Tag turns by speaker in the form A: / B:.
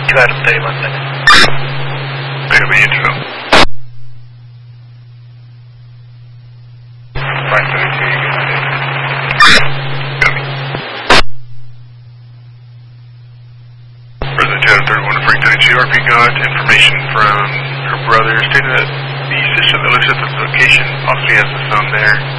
A: got him, 31 seconds.
B: Enemy intel. 532, copy. President Chad 31 to Frank 92, RP got information from her brother stating that the system that looks at the location possibly has a phone there.